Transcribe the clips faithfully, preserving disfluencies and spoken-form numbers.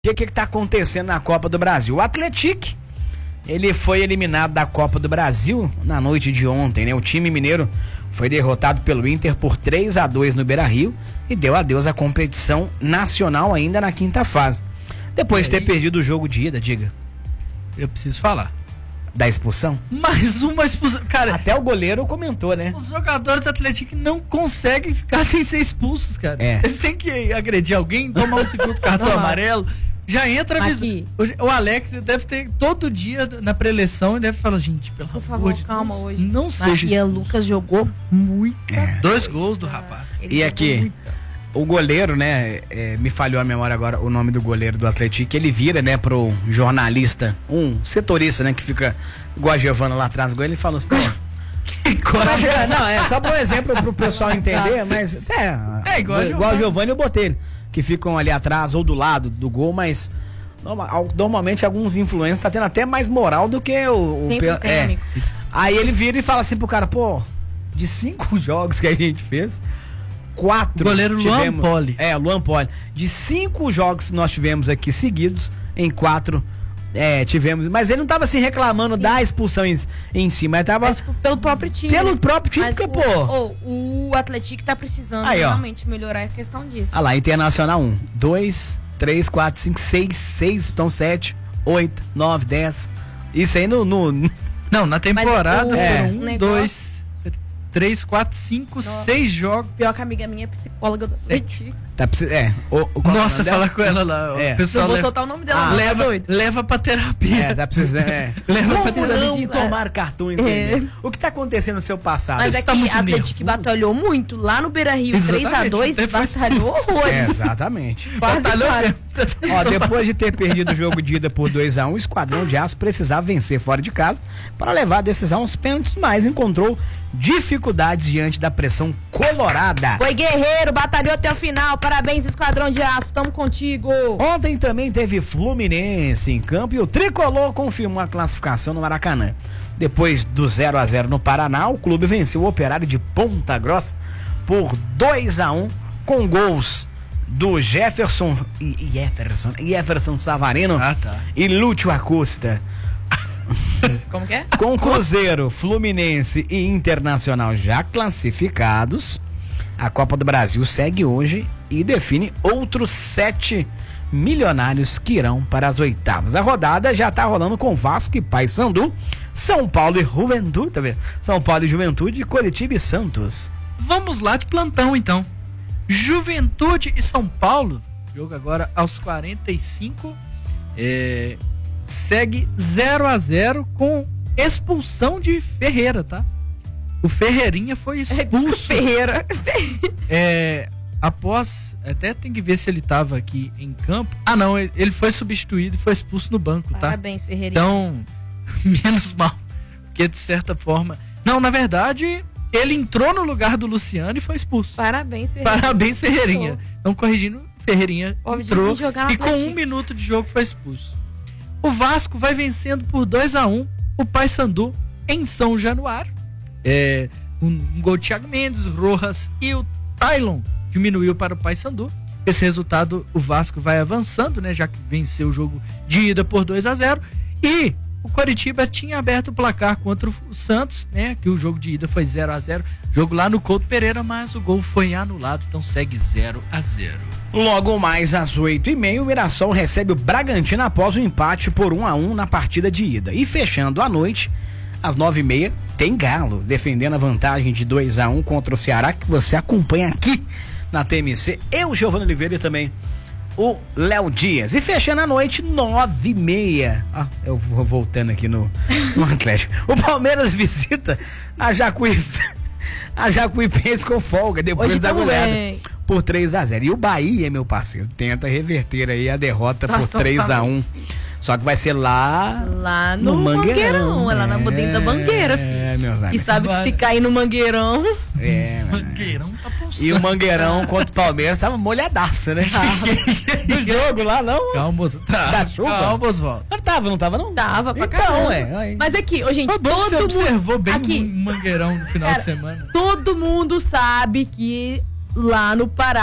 O que está acontecendo na Copa do Brasil? O Atlético, ele foi eliminado da Copa do Brasil na noite de ontem, né? O time mineiro foi derrotado pelo Inter por três a dois no Beira-Rio e deu adeus à competição nacional ainda na quinta fase. Depois de ter perdido o jogo de ida, diga. Eu preciso falar. Da expulsão? Mais uma expulsão. Cara, até o goleiro comentou, né? Os jogadores do Atlético não conseguem ficar sem ser expulsos, cara. É. Eles têm que agredir alguém, tomar um segundo cartão amarelo. Já entra avisando. O Alex deve ter todo dia na pré-eleição e deve falar, gente, pelo Por amor favor, de calma Deus, hoje. não seja E o Lucas jogou muito. É. Dois gols do rapaz. Ele e aqui, muito. O goleiro, né, é, me falhou a memória agora, o nome do goleiro do Atlético, ele vira, né, pro jornalista, um setorista, né, que fica igual a Giovana lá atrás do gol, ele falou assim, pô, mas, não, é só por um exemplo pro pessoal entender, mas é, é igual, a igual a Giovana e o Botelho, que ficam ali atrás ou do lado do gol, mas normal, normalmente alguns influencers tá tendo até mais moral do que o, o pe- é. Aí ele vira e fala assim pro cara, pô, de cinco jogos que a gente fez, quatro goleiro tivemos, Luan Poli. É, Luan Poli. De cinco jogos que nós tivemos aqui seguidos, em quatro é, tivemos. Mas ele não tava assim reclamando Sim. da expulsão em, em si, mas tava. Mas, tipo, pelo próprio time. Pelo né? próprio time, mas porque, o, pô. O, o Atlético tá precisando aí, realmente melhorar a questão disso. Ah lá, Internacional um, dois, três, quatro, cinco, seis, seis, então sete, oito, nove, dez. Isso aí no. no... Não, na temporada o, foram é. um, negócio... dois. Três, quatro, cinco, Nossa. seis jogos. Pior que a amiga minha é psicóloga do Atlético. Tá, é, o, o Nossa, fala com ela lá. É. O pessoal não vou leva, soltar o nome dela. Ah, leva, leva pra terapia. É, tá precisando. É. leva não, pra não de tomar cartões. É. O que tá acontecendo no seu passado? Mas é tá que a Atlético batalhou muito lá no Beira-Rio, três a dois, batalhou horrores. É, exatamente. Batalhou mesmo. Ó, depois de ter perdido o jogo de ida por dois a um, o Esquadrão de Aço precisava vencer fora de casa para levar a decisão aos pênaltis, mas encontrou dificuldades diante da pressão colorada. Foi guerreiro, batalhou até o final. Parabéns, Esquadrão de Aço, tamo contigo. Ontem também teve Fluminense em campo e o Tricolor confirmou a classificação no Maracanã. Depois do zero a zero no Paraná, o clube venceu o Operário de Ponta Grossa por dois a um com gols do Jefferson e Jefferson, Jefferson Savarino ah, tá. e Lúcio Acosta. Como que é? Com Cruzeiro, Fluminense e Internacional já classificados, a Copa do Brasil segue hoje e define outros sete milionários que irão para as oitavas. A rodada já está rolando com Vasco e Paysandu, São Paulo e Juventude, tá vendo? São Paulo e Juventude, Coritiba e Santos. Vamos lá de plantão então. Juventude e São Paulo, jogo agora aos quarenta e cinco, é, segue zero a zero com expulsão de Ferreira, tá? O Ferreirinha foi expulso. Ferreira. É, após, até tem que ver se ele estava aqui em campo. Ah não, ele foi substituído e foi expulso no banco, tá? Parabéns, Ferreirinha. Então, menos mal, porque de certa forma... Não, na verdade... Ele entrou no lugar do Luciano e foi expulso. Parabéns, Ferreirinha. Parabéns, Ferreirinha. Então, corrigindo, Ferreirinha Óbvio, entrou e com Atlético. um minuto de jogo foi expulso. O Vasco vai vencendo por dois a um o Paysandu em São Januário. É, um, um gol de Thiago Mendes, Rojas e o Tylon diminuiu para o Paysandu. Esse resultado, o Vasco vai avançando, né? Já que venceu o jogo de ida por dois a zero. E... o Coritiba tinha aberto o placar contra o Santos, né? Que o jogo de ida foi zero a zero. Jogo lá no Couto Pereira, mas o gol foi anulado, então segue zero a zero. Logo mais às oito e meia, o Mirassol recebe o Bragantino após o empate por um a um na partida de ida. E fechando a noite, às nove e meia, tem Galo, defendendo a vantagem de dois a um contra o Ceará, que você acompanha aqui na T M C. Eu, Giovana Oliveira e também o Léo Dias. E fechando a noite, nove e meia. Ah, eu vou voltando aqui no, no Atlético. O Palmeiras visita a Jacuí, a Jacuipense com folga depois Hoje da goleada bem. por três a zero. E o Bahia, meu parceiro, tenta reverter aí a derrota por três a um. Só que vai ser lá lá no, no Mangueirão, Mangueirão. É lá na dentro da Mangueira, filho. É, meus amigos. E sabe que se cair no Mangueirão... É, Mangueirão tá pulsando. E o Mangueirão contra o Palmeiras tava molhadaça, né? No jogo lá, não? Calma, tá. Da chuva? Calma, Oswaldo. Não tava, não tava, não? Tava pra então, caramba. É. Mas aqui, ô, gente, Foi bom todo você mundo... observou bem aqui, o Mangueirão no final cara, de semana. Todo mundo sabe que lá no Pará...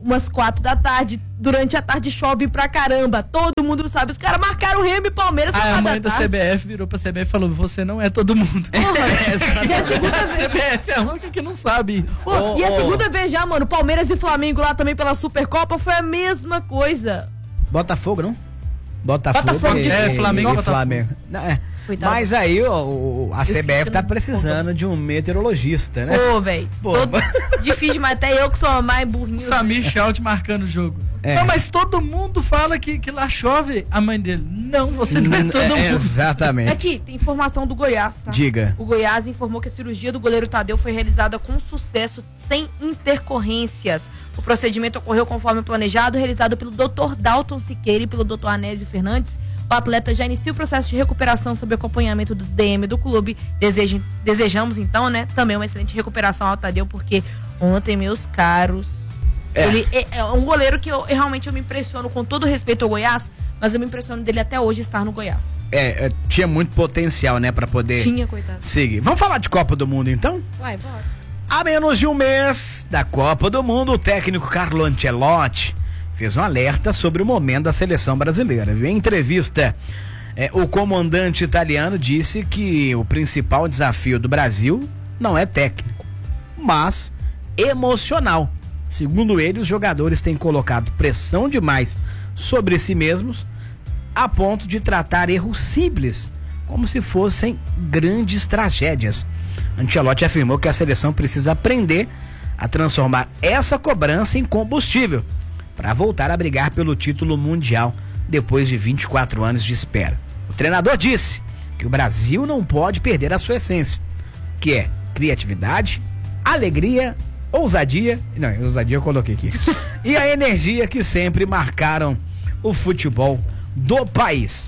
umas quatro da tarde. Durante a tarde chove pra caramba. Todo mundo sabe. Os caras marcaram o Remo e Palmeiras. A mãe da, da C B F virou pra C B F e falou: você não é todo mundo. Porra, é, e a segunda vez... C B F é a única que não sabe isso. Pô, oh, e a oh. segunda vez já, mano, Palmeiras e Flamengo lá também pela Supercopa foi a mesma coisa. Botafogo, não? Botafogo, Botafogo e, é, Flamengo e Flamengo. Não, é. Mas aí ó, a C B F tá precisando de um meteorologista, né? Pô, velho. Difícil, mas até eu que sou mais burrinho. Samir Schalt marcando o jogo. É. Não, mas todo mundo fala que, que lá chove. A mãe dele, não, você não é todo é, mundo. Exatamente. Aqui, tem informação do Goiás, tá? Diga. O Goiás informou que a cirurgia do goleiro Tadeu foi realizada com sucesso, sem intercorrências. O procedimento ocorreu conforme planejado, realizado pelo doutor Dalton Siqueira e pelo doutor Anésio Fernandes. O atleta já inicia o processo de recuperação sob acompanhamento do D M do clube. Deseja, desejamos, então, né, também uma excelente recuperação ao Tadeu, porque ontem, meus caros, é. ele é, é um goleiro que eu, realmente eu me impressiono, com todo respeito ao Goiás, mas eu me impressiono dele até hoje estar no Goiás. É, é tinha muito potencial, né, pra poder tinha, coitado. seguir. Vamos falar de Copa do Mundo, então? Vai, bora. Há menos de um mês da Copa do Mundo, o técnico Carlo Ancelotti fez um alerta sobre o momento da seleção brasileira. Em entrevista, é, o comandante italiano disse que o principal desafio do Brasil não é técnico, mas emocional. Segundo ele, os jogadores têm colocado pressão demais sobre si mesmos, a ponto de tratar erros simples como se fossem grandes tragédias. Ancelotti afirmou que a seleção precisa aprender a transformar essa cobrança em combustível para voltar a brigar pelo título mundial depois de vinte e quatro anos de espera. O treinador disse que o Brasil não pode perder a sua essência, que é criatividade, alegria, ousadia, não, ousadia eu coloquei aqui, e a energia que sempre marcaram o futebol do país.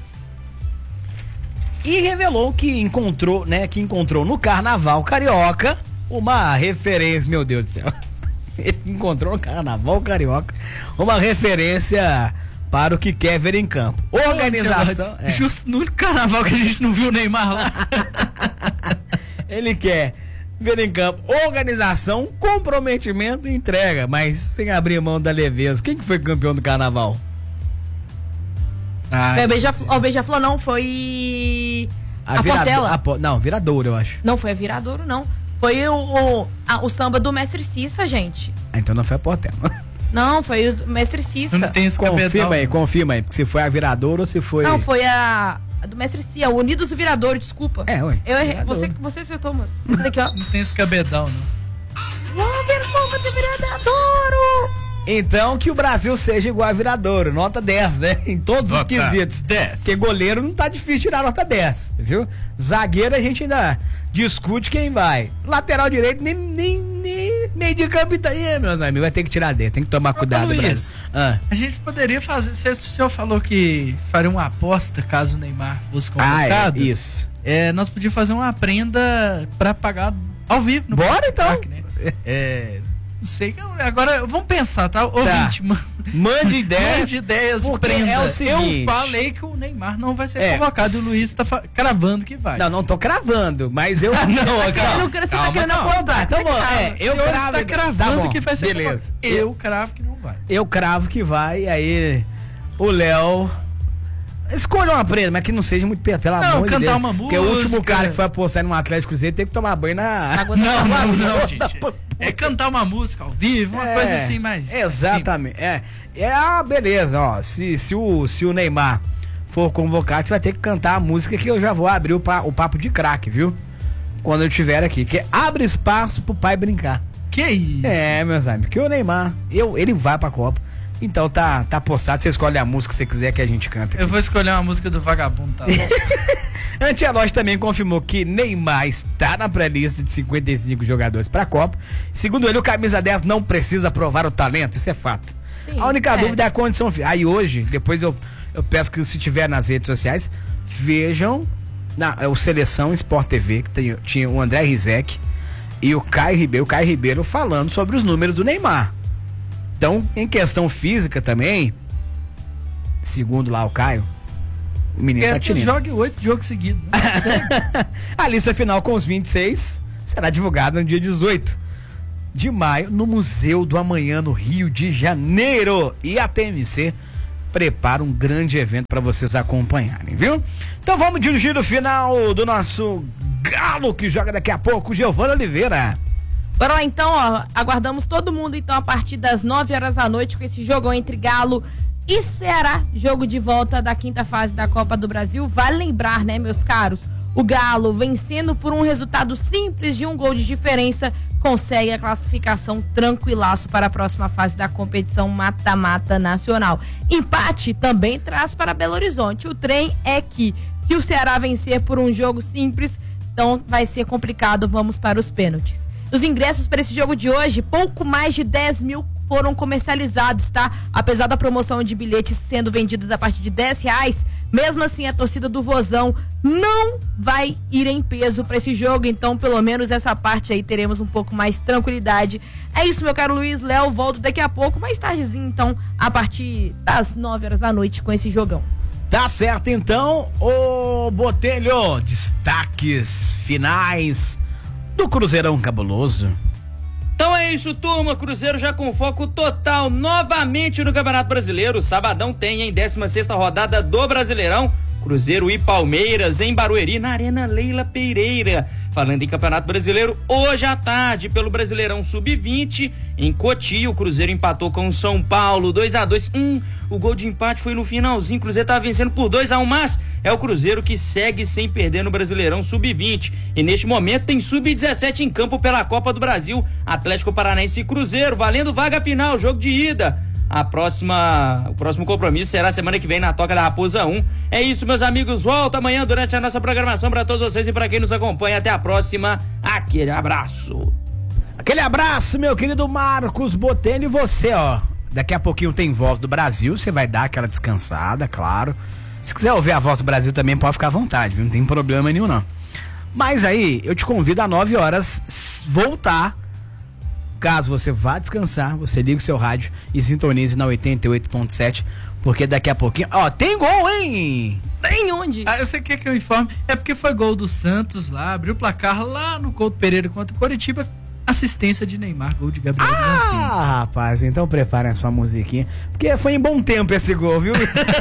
E revelou que encontrou, né, que encontrou no Carnaval Carioca uma referência, meu Deus do céu. Ele encontrou no Carnaval Carioca uma referência para o que quer ver em campo. Organização. É. Justo no Carnaval que a gente não viu o Neymar lá. Ele quer ver em campo organização, comprometimento e entrega, mas sem abrir mão da leveza. Quem que foi campeão do Carnaval? Ai, o Beija-Flor, o Beija-Flor não, foi a, a virado, Portela. A, não, Viradouro, eu acho. Não foi a Viradouro, não. Foi o, o, a, o samba do Mestre Cissa, gente. Ah, então não foi a Portela. Não, foi o Mestre Cissa. Não tem esse confirma aí, confirma aí, se foi a Viradouro ou se foi... Não, foi a, a do Mestre Cissa, o Unidos do Viradouro, desculpa. É, ué. Eu errei, você, você acertou, mano. Esse daqui, ó. Não tem esse cabedal, não. Vamos ver o samba do Viradouro! Então que o Brasil seja igual a Viradouro, nota dez, né? Em todos nota os quesitos. dez. Porque goleiro não tá difícil tirar nota dez, viu? Zagueiro a gente ainda discute quem vai. Lateral direito nem, nem, nem, nem de capitão. Ih, meus amigos, vai ter que tirar dentro, tem que tomar cuidado, Luiz. Ah. A gente poderia fazer, o senhor falou que faria uma aposta caso o Neymar fosse convocado. Ah, é, isso. É, nós podíamos fazer uma prenda pra pagar ao vivo. No Bora então. Parque, né? É... Não sei, agora vamos pensar, tá? Ouvinte, tá. Mande ideias. Mande ideias, prenda. É o seguinte, eu falei que o Neymar não vai ser é, convocado e o Luiz tá cravando que vai. Não, não tô cravando, mas eu... não, não, calma, calma, calma, calma, não apostar, então bom, é, eu cravo tá cravando tá que vai ser beleza. Convocado. Eu cravo que não vai. Eu cravo que vai, e aí o Léo... Escolha uma prenda, mas que não seja muito pelo não, amor de Deus. Não, cantar uma música. Porque o último cara que foi apostar no Atlético Cruzeiro teve que tomar banho na... Não, não, não, não, gente. É cantar uma música ao vivo, uma é, coisa assim mais... Exatamente. É, é ah, beleza, ó. Se, se, o, se o Neymar for convocado, você vai ter que cantar a música que eu já vou abrir o, pa, o papo de craque, viu? Quando eu estiver aqui. Que é Abre Espaço pro Pai Brincar. Que isso? É, meus amigos. Que o Neymar, eu, ele vai pra Copa. Então tá, tá postado, você escolhe a música que você quiser que a gente canta aqui. Eu vou escolher uma música do Vagabundo, tá bom? Ancelotti também confirmou que Neymar está na pré-lista de cinquenta e cinco jogadores para a Copa. Segundo ele, o camisa dez não precisa provar o talento, isso é fato. Sim, a única é. dúvida é a condição física. Aí hoje, depois eu, eu peço que se tiver nas redes sociais, vejam na, o Seleção Sport T V, que tem, tinha o André Rizek e o Caio Ribeiro, o Caio Ribeiro falando sobre os números do Neymar. Então, em questão física também, segundo lá o Caio, o menino tá tirando. Jogue oito jogos seguidos. A lista final com os vinte e seis será divulgada no dia dezoito de maio no Museu do Amanhã, no Rio de Janeiro. E a T M C prepara um grande evento para vocês acompanharem, viu? Então vamos dirigir o final do nosso Galo, que joga daqui a pouco, Giovana Oliveira. Bora lá então, ó, aguardamos todo mundo então a partir das nove horas da noite com esse jogão entre Galo e Ceará, jogo de volta da quinta fase da Copa do Brasil. Vale lembrar, né, meus caros, o Galo, vencendo por um resultado simples de um gol de diferença, consegue a classificação tranquilaço para a próxima fase da competição mata-mata nacional. Empate também traz para Belo Horizonte. O trem é que, se o Ceará vencer por um jogo simples, então vai ser complicado, vamos para os pênaltis. Os ingressos para esse jogo de hoje, pouco mais de dez mil foram comercializados, tá? Apesar da promoção de bilhetes sendo vendidos a partir de dez reais, mesmo assim a torcida do Vozão não vai ir em peso para esse jogo, então pelo menos essa parte aí teremos um pouco mais tranquilidade. É isso, meu caro Luiz, Léo, volto daqui a pouco, mais tardezinho então, a partir das nove horas da noite com esse jogão. Tá certo então, ô Botelho, destaques finais do Cruzeirão Cabuloso. Então é isso, turma. Cruzeiro já com foco total novamente no Campeonato Brasileiro. Sabadão tem em décima sexta rodada do Brasileirão, Cruzeiro e Palmeiras em Barueri, na Arena Leila Pereira. Falando em Campeonato Brasileiro, hoje à tarde, pelo Brasileirão sub vinte, em Cotia, o Cruzeiro empatou com o São Paulo, dois a dois. Hum, o gol de empate foi no finalzinho, o Cruzeiro tá vencendo por dois a um, mas é o Cruzeiro que segue sem perder no Brasileirão sub vinte. E neste momento tem sub dezessete em campo pela Copa do Brasil, Atlético Paranaense e Cruzeiro, valendo vaga final, jogo de ida. A próxima, o próximo compromisso será semana que vem na Toca da Raposa um. É isso, meus amigos. Volta amanhã durante a nossa programação para todos vocês e para quem nos acompanha. Até a próxima. Aquele abraço. Aquele abraço, meu querido Marcos Botelho. E você, ó, daqui a pouquinho tem Voz do Brasil. Você vai dar aquela descansada, claro. Se quiser ouvir a Voz do Brasil também pode ficar à vontade, viu? Não tem problema nenhum, não. Mas aí, eu te convido às nove horas voltar. Caso você vá descansar, você liga o seu rádio e sintonize na oitenta e oito ponto sete, porque daqui a pouquinho... Ó, tem gol, hein? Tem onde? Ah, você quer que eu informe? É porque foi gol do Santos lá, abriu o placar lá no Couto Pereira contra o Coritiba, assistência de Neymar, gol de Gabriel Ah, Monteiro. rapaz, então preparem a sua musiquinha, porque foi em bom tempo esse gol, viu?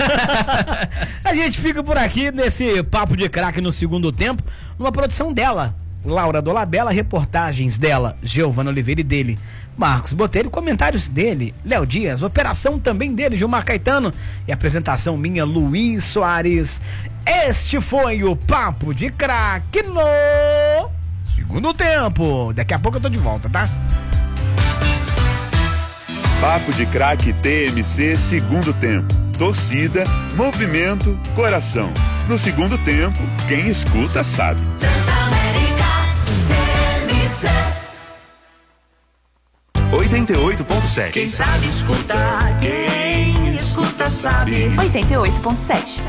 A gente fica por aqui nesse papo de craque no segundo tempo, numa produção dela, Laura Dolabella, reportagens dela, Giovana Oliveira, e dele, Marcos Botelho, comentários dele, Léo Dias, operação também dele, Gilmar Caetano, e apresentação minha, Luiz Soares. Este foi o Papo de Craque no segundo tempo. Daqui a pouco eu tô de volta, tá? Papo de Craque T M C segundo tempo. Torcida, movimento, coração. No segundo tempo, quem escuta sabe. oitenta e oito ponto sete. Quem sabe escutar, quem escuta sabe. oitenta e oito ponto sete.